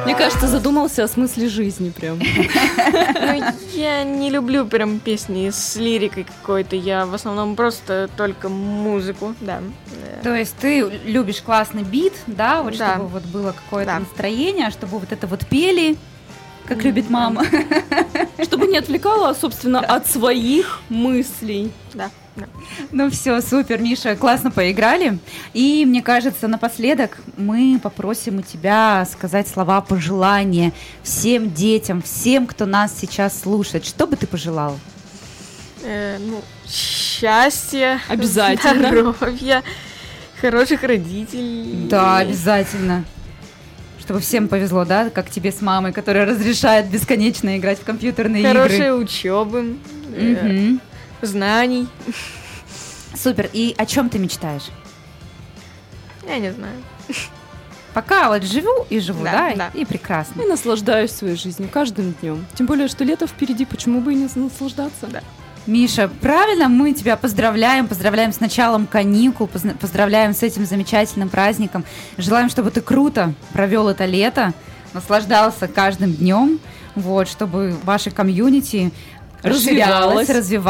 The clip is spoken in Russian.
Мне кажется, задумался о смысле жизни прям. Ну, я не люблю прям песни с лирикой какой-то. Я в основном просто только музыку, да. То есть ты любишь классный бит, да, вот Да. чтобы вот было какое-то Да. настроение, чтобы вот это вот пели, как любит мама. Чтобы не отвлекало, собственно, от своих мыслей. Да, да. Ну все, супер, Миша, классно поиграли. И мне кажется, напоследок мы попросим у тебя сказать слова пожелания всем детям, всем, кто нас сейчас слушает. Что бы ты пожелал? Ну, счастья, Обязательно. здоровья, хороших родителей. Да, обязательно. Чтобы всем повезло, да, как тебе с мамой, которая разрешает бесконечно играть в компьютерные Хорошей игры. учебы, Мгм. знаний. Супер. И о чем ты мечтаешь? Я не знаю. Пока вот живу и живу, Да, да, да. и прекрасно. И наслаждаюсь своей жизнью каждым днем. Тем более, что лето впереди, почему бы и не наслаждаться? Да. Миша, правильно, мы тебя поздравляем с началом каникул, поздравляем с этим замечательным праздником. Желаем, чтобы ты круто провел это лето, наслаждался каждым днем, вот, чтобы ваше комьюнити Развивалось. расширялось, развивалось.